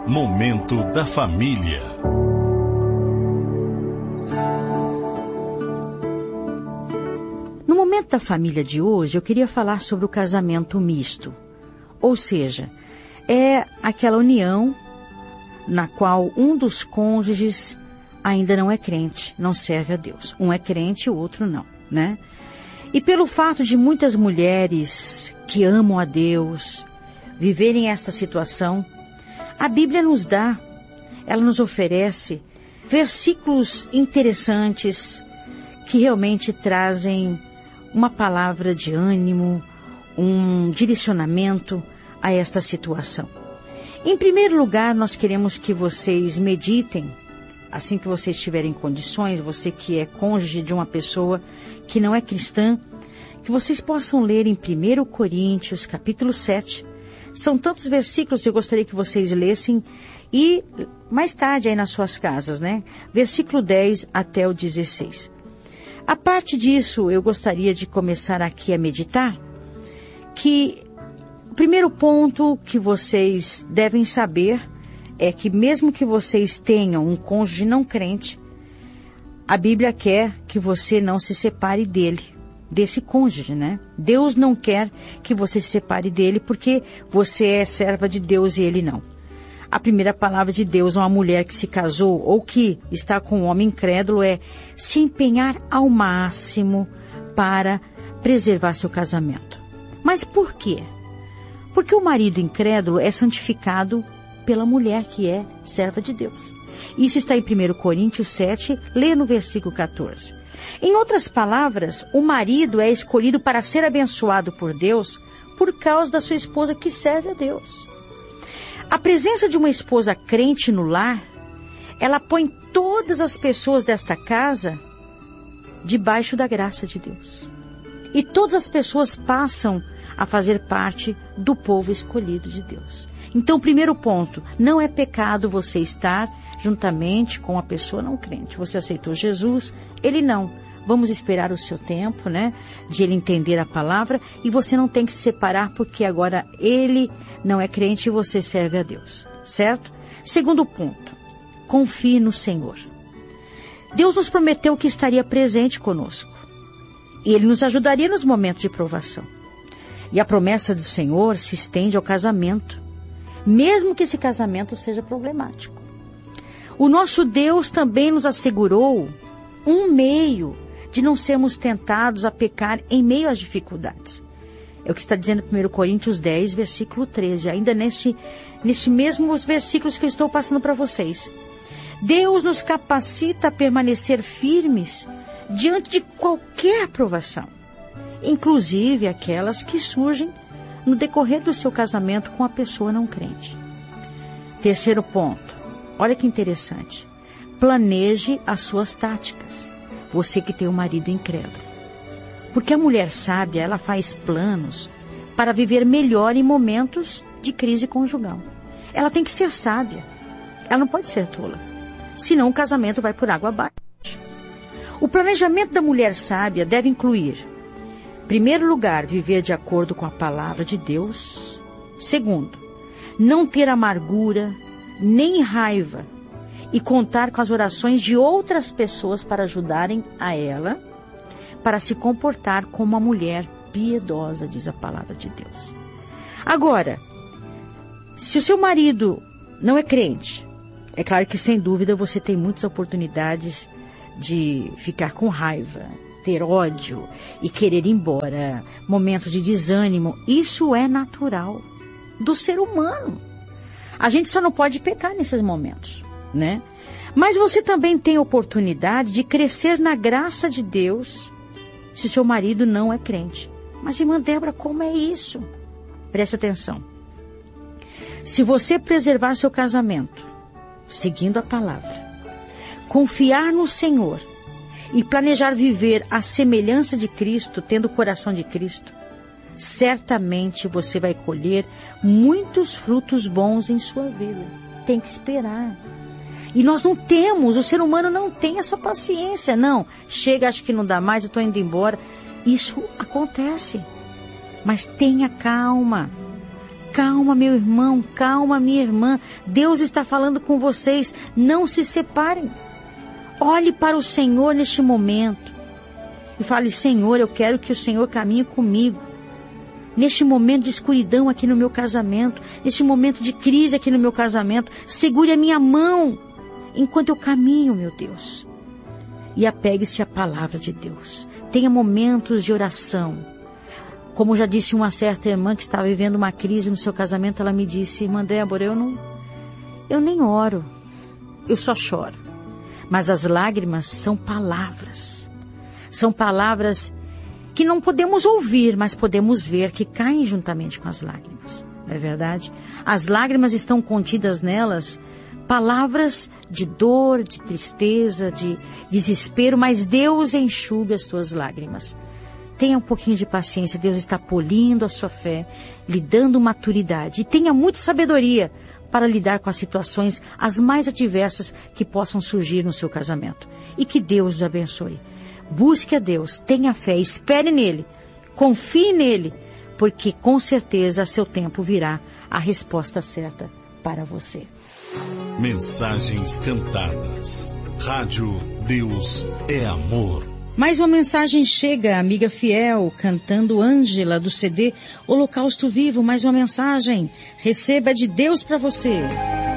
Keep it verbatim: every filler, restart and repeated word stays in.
Momento da Família. No Momento da Família de hoje, eu queria falar sobre o casamento misto. Ou seja, é aquela união na qual um dos cônjuges ainda não é crente, não serve a Deus. Um é crente e o outro não, né? E pelo fato de muitas mulheres que amam a Deus viverem esta situação, a Bíblia nos dá, ela nos oferece versículos interessantes que realmente trazem uma palavra de ânimo, um direcionamento a esta situação. Em primeiro lugar, nós queremos que vocês meditem, assim que vocês tiverem condições, você que é cônjuge de uma pessoa que não é cristã, que vocês possam ler em primeiro Coríntios, capítulo sete. São tantos versículos que eu gostaria que vocês lessem e mais tarde aí nas suas casas, né? Versículo dez até o dezesseis. A parte disso, eu gostaria de começar aqui a meditar que o primeiro ponto que vocês devem saber é que mesmo que vocês tenham um cônjuge não crente, a Bíblia quer que você não se separe dele, desse cônjuge, né? Deus não quer que você se separe dele porque você é serva de Deus e ele não. A primeira palavra de Deus a uma mulher que se casou ou que está com um homem incrédulo é se empenhar ao máximo para preservar seu casamento. Mas por quê? Porque o marido incrédulo é santificado pela mulher que é serva de Deus. Isso está em primeiro Coríntios sete, lê no versículo quatorze. Em outras palavras, o marido é escolhido para ser abençoado por Deus por causa da sua esposa que serve a Deus. A presença de uma esposa crente no lar, ela põe todas as pessoas desta casa debaixo da graça de Deus. E todas as pessoas passam a fazer parte do povo escolhido de Deus. Então, primeiro ponto, não é pecado você estar juntamente com a pessoa não crente. Você aceitou Jesus, ele não. Vamos esperar o seu tempo, né, de ele entender a palavra, e você não tem que se separar porque agora ele não é crente e você serve a Deus, certo? Segundo ponto, confie no Senhor. Deus nos prometeu que estaria presente conosco e ele nos ajudaria nos momentos de provação. E a promessa do Senhor se estende ao casamento, mesmo que esse casamento seja problemático. O nosso Deus também nos assegurou um meio de não sermos tentados a pecar em meio às dificuldades. É o que está dizendo em primeiro Coríntios dez, versículo treze, ainda nesse, nesse mesmos versículos que eu estou passando para vocês. Deus nos capacita a permanecer firmes diante de qualquer provação, inclusive aquelas que surgem no decorrer do seu casamento com a pessoa não crente. Terceiro ponto, olha que interessante, planeje as suas táticas, você que tem um marido incrédulo. Porque a mulher sábia, ela faz planos para viver melhor em momentos de crise conjugal. Ela tem que ser sábia, ela não pode ser tola, senão o casamento vai por água abaixo. O planejamento da mulher sábia deve incluir, em primeiro lugar, viver de acordo com a palavra de Deus. Segundo, não ter amargura, nem raiva, e contar com as orações de outras pessoas para ajudarem a ela, para se comportar como uma mulher piedosa, diz a palavra de Deus. Agora, se o seu marido não é crente, é claro que sem dúvida você tem muitas oportunidades de ficar com raiva, ter ódio e querer ir embora, momentos de desânimo. Isso é natural do ser humano. A gente só não pode pecar nesses momentos, né? Mas você também tem oportunidade de crescer na graça de Deus se seu marido não é crente. Mas, irmã Débora, como é isso? Preste atenção. Se você preservar seu casamento, seguindo a palavra, confiar no Senhor e planejar viver à semelhança de Cristo, tendo o coração de Cristo, certamente você vai colher muitos frutos bons em sua vida. Tem que esperar. E nós não temos, o ser humano não tem essa paciência, não. Chega, acho que não dá mais, eu estou indo embora. Isso acontece. Mas tenha calma. Calma, meu irmão, calma, minha irmã. Deus está falando com vocês. Não se separem. Olhe para o Senhor neste momento e fale: Senhor, eu quero que o Senhor caminhe comigo. Neste momento de escuridão aqui no meu casamento, neste momento de crise aqui no meu casamento, segure a minha mão enquanto eu caminho, meu Deus. E apegue-se à palavra de Deus. Tenha momentos de oração. Como já disse uma certa irmã que estava vivendo uma crise no seu casamento, ela me disse: irmã Débora, eu não, eu nem oro, eu só choro. Mas as lágrimas são palavras. São palavras que não podemos ouvir, mas podemos ver que caem juntamente com as lágrimas. Não é verdade? As lágrimas estão contidas nelas palavras de dor, de tristeza, de desespero, mas Deus enxuga as tuas lágrimas. Tenha um pouquinho de paciência, Deus está polindo a sua fé, lhe dando maturidade. E tenha muita sabedoria para lidar com as situações as mais adversas que possam surgir no seu casamento. E que Deus os abençoe. Busque a Deus, tenha fé, espere nele, confie nele, porque com certeza a seu tempo virá a resposta certa para você. Mensagens cantadas. Rádio Deus é Amor. Mais uma mensagem chega, amiga fiel, cantando Ângela do C D Holocausto Vivo. Mais uma mensagem. Receba de Deus para você.